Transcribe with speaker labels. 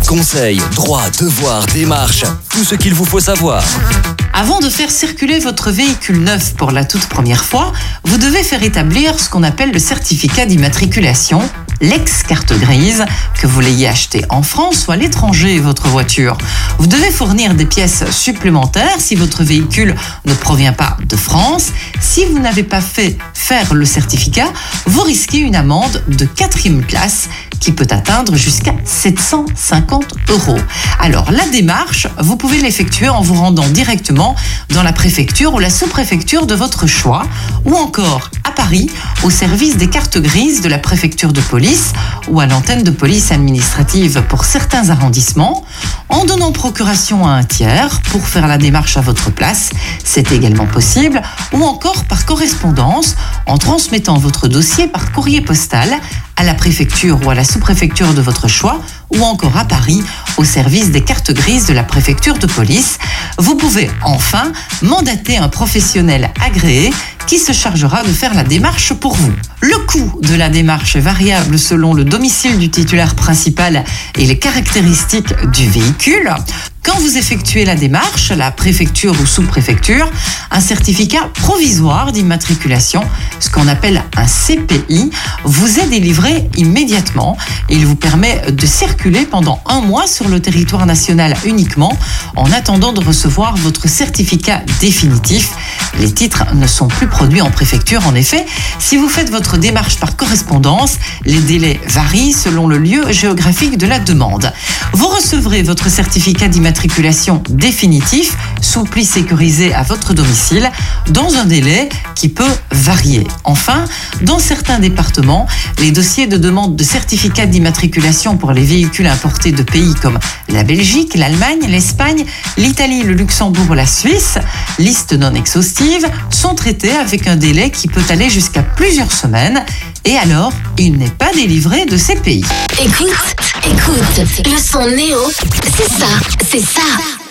Speaker 1: Conseils, droits, devoirs, démarches, tout ce qu'il vous faut savoir.
Speaker 2: Avant de faire circuler votre véhicule neuf pour la toute première fois, vous devez faire établir ce qu'on appelle le certificat d'immatriculation, l'ex-carte grise, que vous l'ayez acheté en France ou à l'étranger, votre voiture. Vous devez fournir des pièces supplémentaires si votre véhicule ne provient pas de France. Si vous n'avez pas fait faire le certificat, vous risquez une amende de 4e classe qui peut atteindre jusqu'à 750 €. Alors, la démarche, vous pouvez l'effectuer en vous rendant directement dans la préfecture ou la sous-préfecture de votre choix, ou encore à Paris, au service des cartes grises de la préfecture de police ou à l'antenne de police administrative pour certains arrondissements, en donnant procuration à un tiers pour faire la démarche à votre place, c'est également possible, ou encore par correspondance en transmettant votre dossier par courrier postal à la préfecture ou à la sous-préfecture de votre choix, ou encore à Paris, au service des cartes grises de la préfecture de police. Vous pouvez enfin mandater un professionnel agréé qui se chargera de faire la démarche pour vous. Le coût de la démarche est variable selon le domicile du titulaire principal et les caractéristiques du véhicule. Quand vous effectuez la démarche, la préfecture ou sous-préfecture, un certificat provisoire d'immatriculation, ce qu'on appelle un CPI, vous est délivré immédiatement. Il vous permet de circuler pendant 1 mois sur le territoire national uniquement, en attendant de recevoir votre certificat définitif. Les titres ne sont plus produits en préfecture, en effet. Si vous faites votre démarche par correspondance, les délais varient selon le lieu géographique de la demande. Vous recevrez votre certificat d'immatriculation définitif, sous pli sécurisé à votre domicile, dans un délai qui peut varier. Enfin, dans certains départements, les dossiers de demande de certificat d'immatriculation pour les véhicules importés de pays comme la Belgique, l'Allemagne, l'Espagne, l'Italie, le Luxembourg ou la Suisse, liste non exhaustive, sont traités avec un délai qui peut aller jusqu'à plusieurs semaines. Et alors, il n'est pas délivré de ces pays.
Speaker 3: Écoute, le son Néo, c'est ça.